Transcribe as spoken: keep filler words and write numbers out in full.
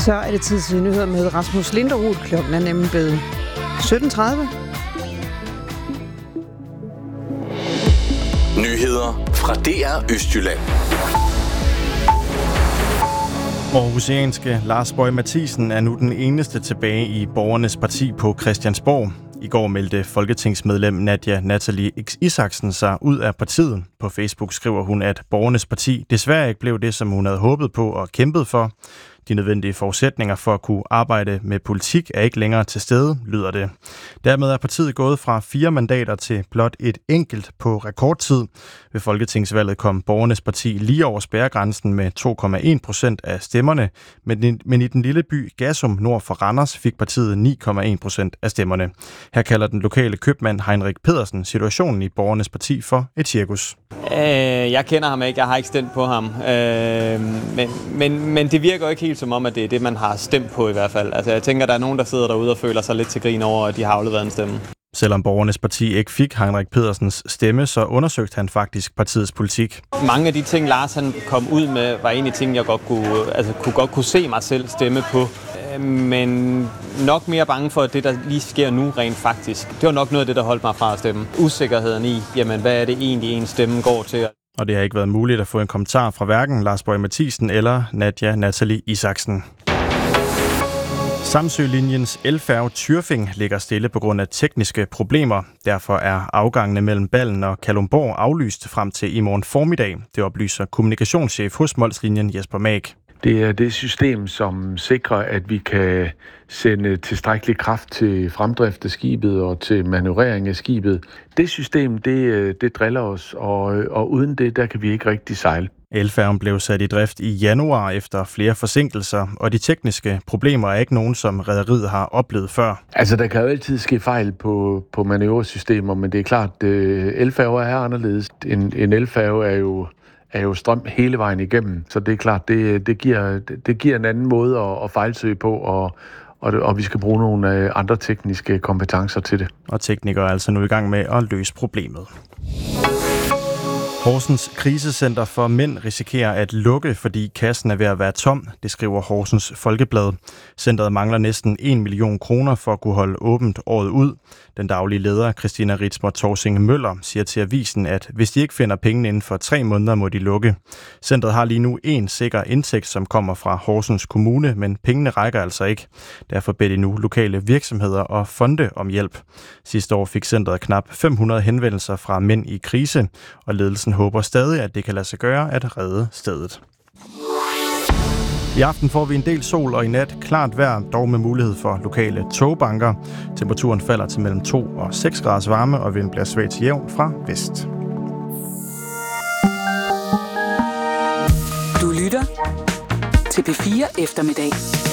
Så er det tid til nyheder med Rasmus Linderud. Klokken er nemlig blevet sytten tredive. Nyheder fra D R Østjylland. Aarhusianske Lars Boje Mathiesen er nu den eneste tilbage i Borgernes Parti på Christiansborg. I går meldte folketingsmedlem Nadia Nathalie Isaksen sig ud af partiet. På Facebook skriver hun, at Borgernes Parti desværre ikke blev det, som hun havde håbet på og kæmpet for. De nødvendige forudsætninger for at kunne arbejde med politik er ikke længere til stede, lyder det. Dermed er partiet gået fra fire mandater til blot et enkelt på rekordtid. Ved folketingsvalget kom Borgernes Parti lige over spærregrænsen med to komma en procent af stemmerne, men i den lille by Gasum nord for Randers fik partiet ni komma en procent af stemmerne. Her kalder den lokale købmand Heinrich Pedersen situationen i Borgernes Parti for et cirkus. Øh, jeg kender ham ikke, jeg har ikke stemt på ham, øh, men, men, men det virker jo ikke helt som om, at det er det, man har stemt på i hvert fald. Altså jeg tænker, der er nogen, der sidder derude og føler sig lidt til grin over, at de har afleveret en stemme. Selvom Borgernes Parti ikke fik Heinrich Pedersens stemme, så undersøgte han faktisk partiets politik. Mange af de ting, Lars han kom ud med, var egentlig ting, jeg godt kunne, altså, kunne godt kunne se mig selv stemme på. Men nok mere bange for, at det, der lige sker nu rent faktisk. Det var nok noget af det, der holdt mig fra at stemme. Usikkerheden i, jamen hvad er det egentlig, en stemme går til? Og det har ikke været muligt at få en kommentar fra hverken Lars Boje Mathiesen eller Nadia Nathalie Isaksen. Samsø-linjens elfærge Tyrfing ligger stille på grund af tekniske problemer. Derfor er afgangene mellem Ballen og Kalundborg aflyst frem til i morgen formiddag. Det oplyser kommunikationschef hos Mols-linjen Jesper Mag. Det er det system, som sikrer, at vi kan sende tilstrækkelig kraft til fremdrift af skibet og til manøvrering af skibet. Det system, det, det driller os, og, og uden det, der kan vi ikke rigtig sejle. Elfærgen blev sat i drift i januar efter flere forsinkelser, og de tekniske problemer er ikke nogen, som rederiet har oplevet før. Altså, der kan jo altid ske fejl på, på manøvresystemer, men det er klart, at elfærger er anderledes. En, en elfærge er jo... er jo strøm hele vejen igennem. Så det er klart, det, det, giver, det giver en anden måde at, at fejlsøge på, og, og, og vi skal bruge nogle andre tekniske kompetencer til det. Og teknikere er altså nu i gang med at løse problemet. Horsens Krisecenter for Mænd risikerer at lukke, fordi kassen er ved at være tom, det skriver Horsens Folkeblad. Centeret mangler næsten en million kroner for at kunne holde åbent året ud. Den daglige leder, Christina Ritzmer Torsing Møller, siger til avisen, at hvis de ikke finder pengene inden for tre måneder, må de lukke. Centeret har lige nu en sikker indtægt, som kommer fra Horsens Kommune, men pengene rækker altså ikke. Derfor beder de nu lokale virksomheder og fonde om hjælp. Sidste år fik centeret knap fem hundrede henvendelser fra mænd i krise, og ledelsen håber stadig, at det kan lade sig gøre at redde stedet. I aften får vi en del sol, og i nat klart vejr, dog med mulighed for lokale togbanker. Temperaturen falder til mellem to og seks graders varme, og vinden bliver svag til jævn fra vest. Du lytter til P fire Eftermiddag.